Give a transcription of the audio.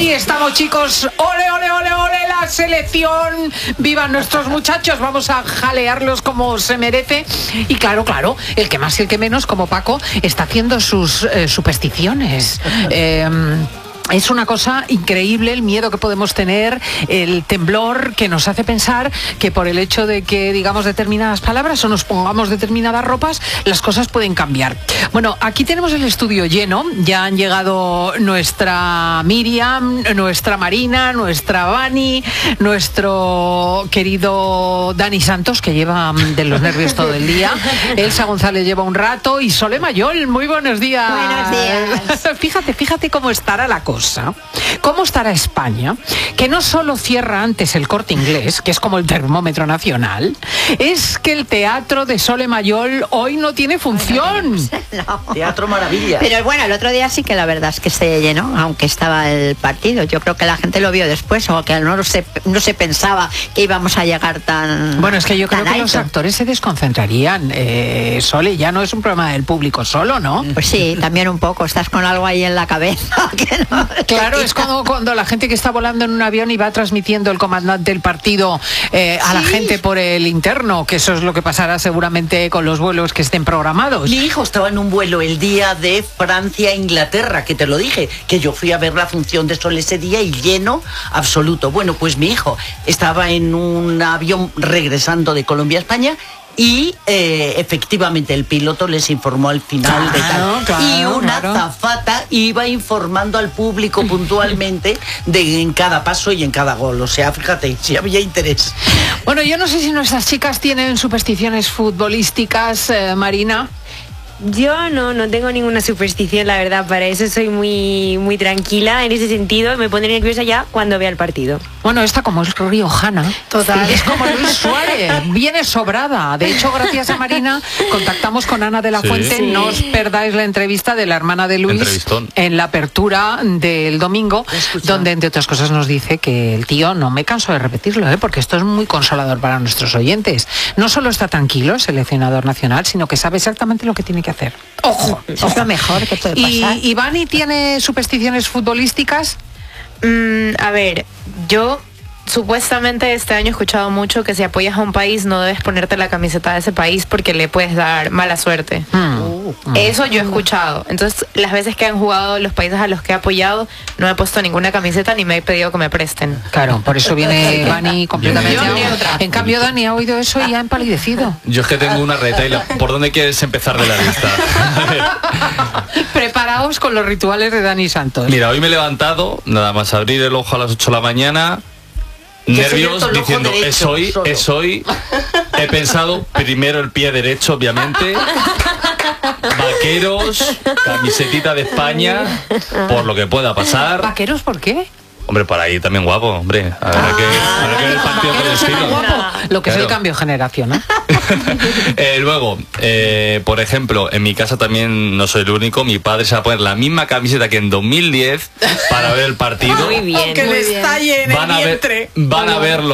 Aquí estamos, chicos. Ole, ole, ole, ole, la selección. Vivan nuestros muchachos. Vamos a jalearlos como se merece. Y claro, el que más y el que menos, como Paco, está haciendo sus supersticiones. Es una cosa increíble el miedo que podemos tener, el temblor que nos hace pensar que por el hecho de que digamos determinadas palabras o nos pongamos determinadas ropas, las cosas pueden cambiar. Bueno, aquí tenemos el estudio lleno, ya han llegado nuestra Miriam, nuestra Marina, nuestra Vani, nuestro querido Dani Santos, que lleva de los nervios todo el día, Elsa González lleva un rato y Sole Mayol, muy buenos días. Buenos días. Fíjate cómo estará la cosa. ¿Cómo estará España? Que no solo cierra antes el Corte Inglés, que es como el termómetro nacional, es que el teatro de Sole Mayol hoy no tiene función. No. Teatro Maravilla. Pero bueno, el otro día sí que la verdad es que se llenó, aunque estaba el partido. Yo creo que la gente lo vio después, o que no se pensaba que íbamos a llegar tan. Bueno, es que yo creo que alto. los actores se desconcentrarían. Sole, ya no es un problema del público solo, ¿no? Pues sí, también un poco. Estás con algo ahí en la cabeza que no. Claro, es como cuando la gente que está volando en un avión y va transmitiendo el comandante del partido a la gente por el interno, que eso es lo que pasará seguramente con los vuelos que estén programados. Mi hijo estaba en un vuelo el día de Francia-Inglaterra, que te lo dije, que yo fui a ver la función de Sol ese día y lleno absoluto. Bueno, pues mi hijo estaba en un avión regresando de Colombia a España y efectivamente el piloto les informó al final de tal. Y una azafata iba informando al público puntualmente en cada paso y en cada gol. O sea, fíjate, si había interés. Bueno, yo no sé si nuestras chicas tienen supersticiones futbolísticas, Marina. Yo no tengo ninguna superstición, la verdad. Para eso soy muy tranquila en ese sentido. Me pondré nerviosa ya cuando vea el partido. Bueno, esta como es riojana. Total. Es como Luis Suárez, viene sobrada. De hecho, gracias a Marina, contactamos con Ana de la Fuente. Sí. No os perdáis la entrevista de la hermana de Luis en la apertura del domingo, donde entre otras cosas nos dice que el tío, no me canso de repetirlo, porque esto es muy consolador para nuestros oyentes. No solo está tranquilo el seleccionador nacional, sino que sabe exactamente lo que tiene que hacer. ¡Ojo! Eso es lo mejor que puede pasar. ¿Y Vani tiene supersticiones futbolísticas? A ver, yo supuestamente este año he escuchado mucho que si apoyas a un país no debes ponerte la camiseta de ese país porque le puedes dar mala suerte. Eso yo he escuchado. Entonces, las veces que han jugado los países a los que he apoyado, no he puesto ninguna camiseta ni me he pedido que me presten. Claro, por eso viene Vani completamente. Yo neutra. En cambio, Dani ha oído eso y ha empalidecido. Yo es que tengo una retaila. ¿Por dónde quieres empezar de la lista? Preparaos con los rituales de Dani Santos. Mira, hoy me he levantado, nada más abrir el ojo a las 8 de la mañana, nervios, diciendo, es hoy. He pensado primero el pie derecho, obviamente. Vaqueros, camisetita de España, por lo que pueda pasar. ¿Vaqueros por qué? Hombre, para ahí también guapo, hombre. Habrá que ver el partido por el estilo. Lo que es Claro. el cambio generacional. Luego, por ejemplo, en mi casa también no soy el único. Mi padre se va a poner la misma camiseta que en 2010 para ver el partido. Muy bien. Aunque le estalle en el vientre. Van a verlo.